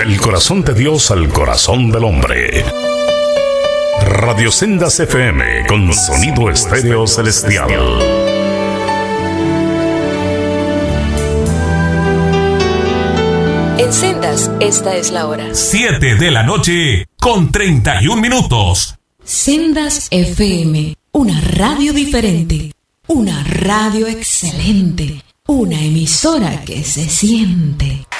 Del corazón de Dios al corazón del hombre. Radio Sendas FM con sonido estéreo celestial. En Sendas, esta es la hora. 7 de la noche con 31 minutos. Sendas FM, una radio diferente, una radio excelente, una emisora que se siente.